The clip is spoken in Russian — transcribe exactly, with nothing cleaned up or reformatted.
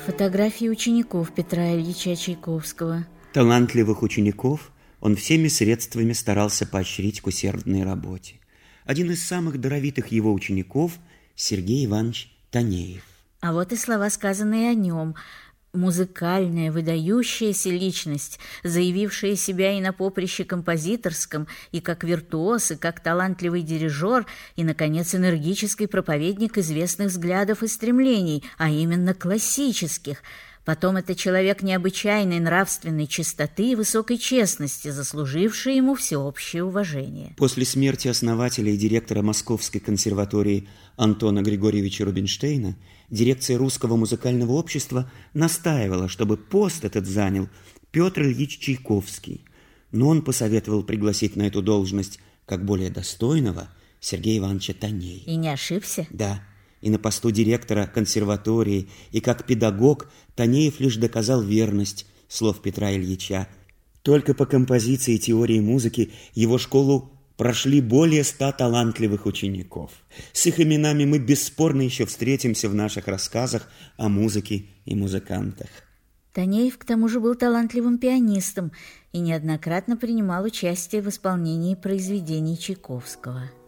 Фотографии учеников Петра Ильича Чайковского. Талантливых учеников он всеми средствами старался поощрить к усердной работе. Один из самых даровитых его учеников – Сергей Иванович Танеев. А вот и слова, сказанные о нем. Музыкальная, выдающаяся личность, заявившая себя и на поприще композиторском, и как виртуоз, и как талантливый дирижер, и, наконец, энергический проповедник известных взглядов и стремлений, а именно классических. Потом это человек необычайной нравственной чистоты и высокой честности, заслуживший ему всеобщее уважение. После смерти основателя и директора Московской консерватории Антона Григорьевича Рубинштейна дирекция Русского музыкального общества настаивала, чтобы пост этот занял Петр Ильич Чайковский. Но он посоветовал пригласить на эту должность как более достойного Сергея Ивановича Танеева. И не ошибся? Да. И на посту директора консерватории, и как педагог Танеев лишь доказал верность слов Петра Ильича. Только по композиции и теории музыки его школу прошли более ста талантливых учеников. С их именами мы бесспорно еще встретимся в наших рассказах о музыке и музыкантах. Танеев, к тому же, был талантливым пианистом и неоднократно принимал участие в исполнении произведений Чайковского.